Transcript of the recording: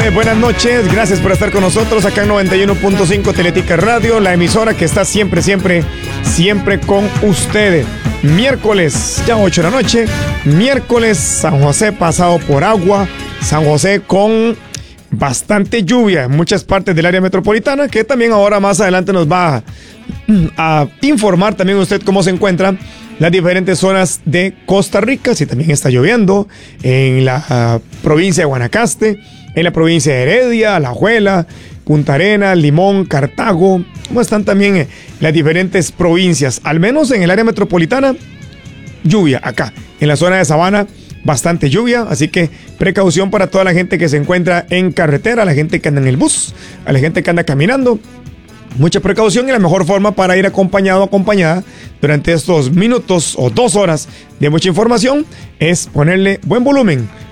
Buenas noches, gracias por estar con nosotros acá en 91.5 Teletica Radio, la emisora que está siempre con ustedes. Miércoles, ya 8 de la noche, miércoles, San José pasado por agua, San José con bastante lluvia en muchas partes del área metropolitana, que también ahora más adelante nos va a informar también usted cómo se encuentran las diferentes zonas de Costa Rica, si también está lloviendo en la provincia de Guanacaste, en la provincia de Heredia, Alajuela, Punta Arenas, Limón, Cartago, como están también las diferentes provincias, al menos en el área metropolitana, lluvia acá, en la zona de Sabana, bastante lluvia, así que precaución para toda la gente que se encuentra en carretera, la gente que anda en el bus, a la gente que anda caminando. Mucha precaución y la mejor forma para ir acompañado o acompañada durante estos minutos o 2 horas de mucha información es ponerle buen volumen